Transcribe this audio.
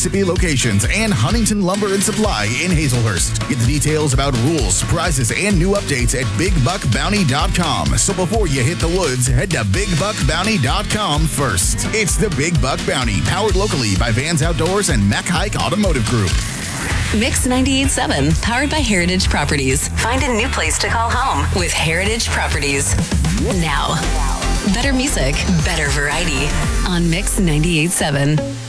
Mississippi locations and Huntington Lumber and Supply in Hazelhurst. Get the details about rules, prizes, and new updates at BigBuckBounty.com. So before you hit the woods, head to BigBuckBounty.com first. It's the Big Buck Bounty, powered locally by Vans Outdoors and Mack Hike Automotive Group. Mix 98.7, powered by Heritage Properties. Find a new place to call home with Heritage Properties. Now, better music, better variety on Mix 98.7.